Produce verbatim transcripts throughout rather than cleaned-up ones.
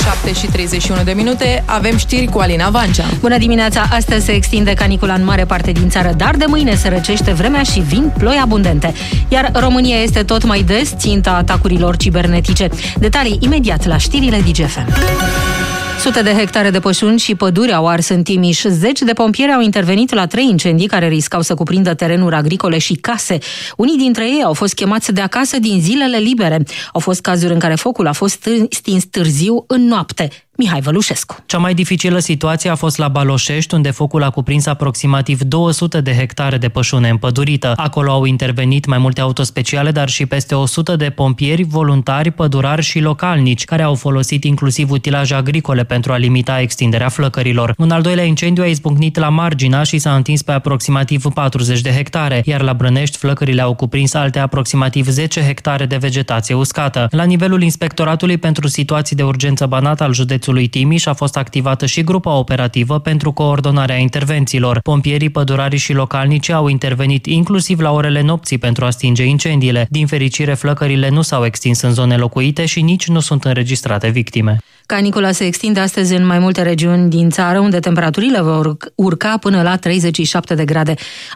șapte și treizeci și unu de minute, avem știri cu Alina Vancea. Bună dimineața! Astăzi se extinde canicula în mare parte din țară, dar de mâine se răcește vremea și vin ploi abundente. Iar România este tot mai des ținta atacurilor cibernetice. Detalii imediat la știrile D G F M. Sute de hectare de pășuni și păduri au ars în Timiș. Zeci de pompieri au intervenit la trei incendii care riscau să cuprindă terenuri agricole și case. Unii dintre ei au fost chemați de acasă din zilele libere. Au fost cazuri în care focul a fost stins târziu în noapte. Mihai Vălușescu. Cea mai dificilă situație a fost la Baloșești, unde focul a cuprins aproximativ două sute de hectare de pășune împădurită. Acolo au intervenit mai multe autospeciale, dar și peste o sută de pompieri, voluntari, pădurari și localnici, care au folosit inclusiv utilaje agricole pentru a limita extinderea flăcărilor. Un al doilea incendiu a izbucnit la Margina și s-a întins pe aproximativ patruzeci de hectare, iar la Brănești flăcările au cuprins alte aproximativ zece hectare de vegetație uscată. La nivelul Inspectoratului pentru Situații de Urgență Banat al județului Timiș a fost activată și grupa operativă pentru coordonarea intervențiilor. Pompierii, pădurarii și localnici au intervenit inclusiv la orele nopții pentru a stinge incendiile. Din fericire, flăcările nu s-au extins în zone locuite și nici nu sunt înregistrate victime. Canicula se extinde astăzi în mai multe regiuni din țară, unde temperaturile vor urca până la treizeci și șapte de grade.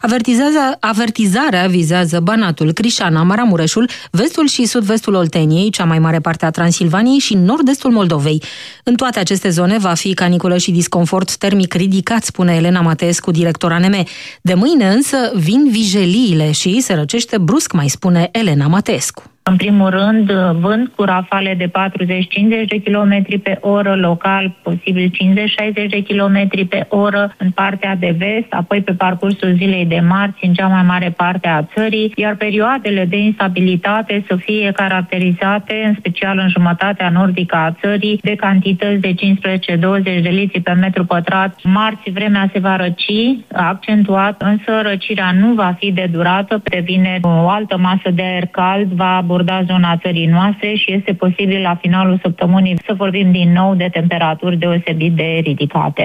Avertizarea vizează Banatul, Crișana, Maramureșul, vestul și sud-vestul Olteniei, cea mai mare parte a Transilvaniei și nord-estul Moldovei. În toate aceste zone va fi caniculă și disconfort termic ridicat, spune Elena Mateescu, director A N M. De mâine însă vin vijeliile și se răcește brusc, mai spune Elena Mateescu. În primul rând, vânt cu rafale de patruzeci cincizeci de kilometri pe oră, local posibil cincizeci șaizeci de kilometri pe oră în partea de vest, apoi pe parcursul zilei de marți în cea mai mare parte a țării, iar perioadele de instabilitate să fie caracterizate, în special în jumătatea nordică a țării, de cantități de cincisprezece douăzeci de litri pe metru pătrat. Marți vremea se va răci, accentuat, însă răcirea nu va fi de durată. Pe vineri o altă masă de aer cald va aborda zona țării noastre și este posibil la finalul săptămânii să vorbim din nou de temperaturi deosebit de ridicate.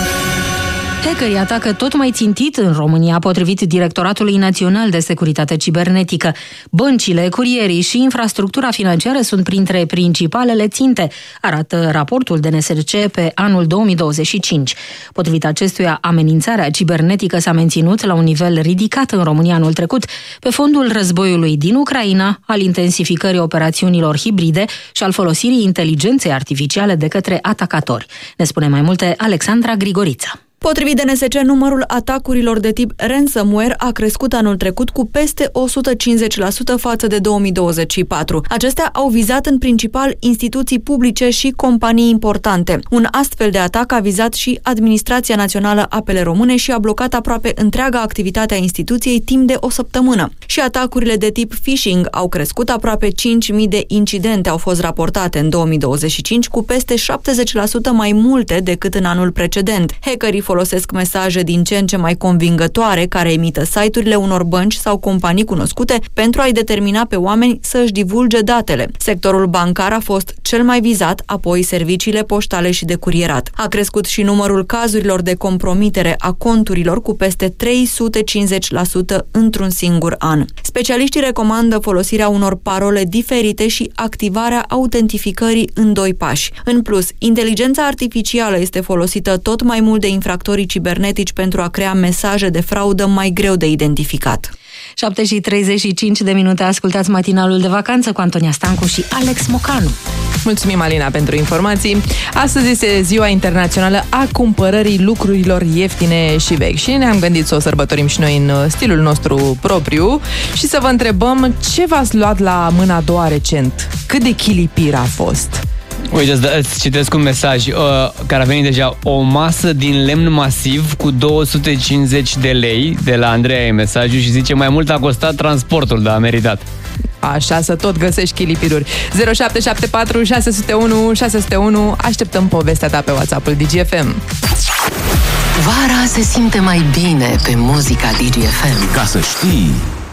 Hackerii atacă tot mai țintit în România, potrivit Directoratului Național de Securitate Cibernetică. Băncile, curierii și infrastructura financiară sunt printre principalele ținte, arată raportul de N S C pe anul două mii douăzeci și cinci. Potrivit acestuia, amenințarea cibernetică s-a menținut la un nivel ridicat în România anul trecut, pe fondul războiului din Ucraina, al intensificării operațiunilor hibride și al folosirii inteligenței artificiale de către atacatori. Ne spune mai multe Alexandra Grigorița. Potrivit de N S C, numărul atacurilor de tip ransomware a crescut anul trecut cu peste o sută cincizeci la sută față de două mii douăzeci și patru. Acestea au vizat în principal instituții publice și companii importante. Un astfel de atac a vizat și Administrația Națională Apele Române și a blocat aproape întreaga activitate a instituției timp de o săptămână. Și atacurile de tip phishing au crescut, aproape cinci mii de incidente au fost raportate în două mii douăzeci și cinci, cu peste șaptezeci la sută mai multe decât în anul precedent. Hackerii folosesc mesaje din ce în ce mai convingătoare care imită site-urile unor bănci sau companii cunoscute pentru a-i determina pe oameni să își divulge datele. Sectorul bancar a fost cel mai vizat, apoi serviciile poștale și de curierat. A crescut și numărul cazurilor de compromitere a conturilor cu peste trei sute cincizeci la sută într-un singur an. Specialiștii recomandă folosirea unor parole diferite și activarea autentificării în doi pași. În plus, inteligența artificială este folosită tot mai mult de infractori cibernetici pentru a crea mesaje de fraudă mai greu de identificat. șapte și treizeci și cinci de minute, ascultați matinalul de vacanță cu Antonia Stancu și Alex Mocanu. Mulțumim, Alina, pentru informații. Astăzi este Ziua Internațională a Cumpărării Lucrurilor Ieftine și Vechi și ne-am gândit să o sărbătorim și noi în stilul nostru propriu și să vă întrebăm ce v-ați luat la mâna a doua recent. Cât de chilipir a fost? Uite, îți citesc un mesaj uh, care a venit deja. O masă din lemn masiv cu două sute cincizeci de lei. De la Andreea e mesajul și zice: mai mult a costat transportul, dar a meritat. Așa, să tot găsești chilipiruri. zero șapte șapte patru șase zero unu șase zero unu. Așteptăm povestea ta pe WhatsApp-ul D G F M. Vara se simte mai bine pe muzica D G F M. Ca să știi...